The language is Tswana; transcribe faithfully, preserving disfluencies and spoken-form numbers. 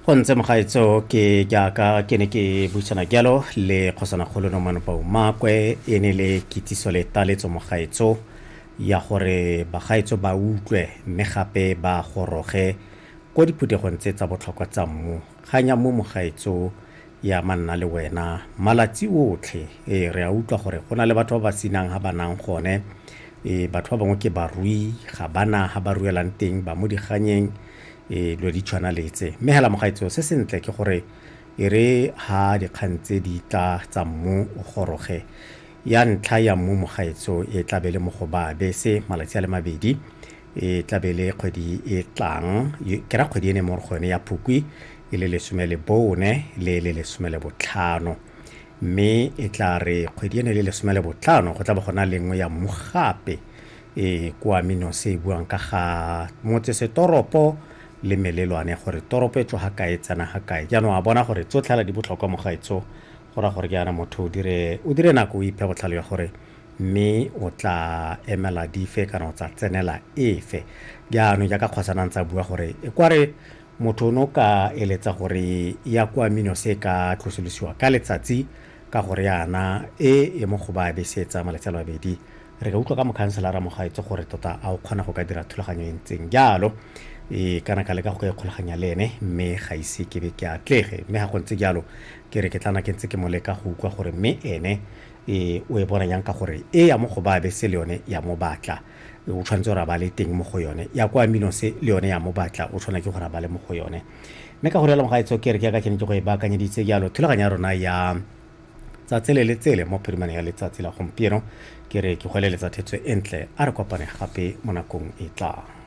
go ntse mogaetso ke jaaka ke ne ke buisana jalo le kgosana kgolo no manopao makwe e ne le kitiso le taletso mogaetso ya gore bagaetso ba utlwe mme gape ba goroge ko diphuthegong tse tsa botlhokwa tsa mmu ganya mo mogaetso ya manna le wena malatsi otlhe e re a utlwa gore go na le batho ba ba sinang ha banang gone e batho ba bangwe ke barui ga bana ha ba ruelang teng ba mo diganyeng e lo di tshwana letse mme hela mogaetso se sentle ke gore e re ha dikgantse di tla tsa mmu o goroge ya ntlha ya mmu mogaetso e tlabele mo go ba bese malatsi a le mabedi e tlabele kgwedi e tlang ke ra kgwedi ene mo gone ya Phukwi e le lesome le bone le le lesome le botlhano mme e tla re kgwedi ene le lesome le botlhano go tla ba gona lengwe ya mmu gape e kwa mino se buang ka ga motse se toropo le melelwane gore toropo e tlo ha kae tsana ha kae jaanong a bona gore tsotlhala di botlhokwa mogaetso gora gore ke ana motho o dire o dire nako o iphe botlhalo ya gore mme o tla emela dife kana o tsa tsenela efe jaanong jaaka kgwasanang tsa bua gore e kware motho no ka eletsa gore ya kwa mino se ka tlosolosiwa ka letsatsi ka gore yana e e mo go ba besetsa malatsi a mabedi re ka utlwa ka mokhanselara mogaetso gore tota a o kgona go ka dira thulaganyo e ntseng jalo e kana ka le ka go ikgolaganya le ene mme ga ise ke be ke atlege mme ha go ntse jalo ke re ke tlana ke ntse ke moleka go utlwa gore mme ene e o e bona yang ka gore e ya mo go ba be se le yone ya mo batla o tshwanetse gore ba le teng mo go yone ya kwa mino se le yone ya mo batla o tshwana ke gore ba le mo go yone mme ka gore la mogaetso ke re ke ka ke ne ke go e baakanyeditse jalo thulaganya rona ya tsatsele le tsele mo phirimane ya letsatsi la gompieno ke re ke go leletsa thetso entle a re kopane gape mo nakong e tlang.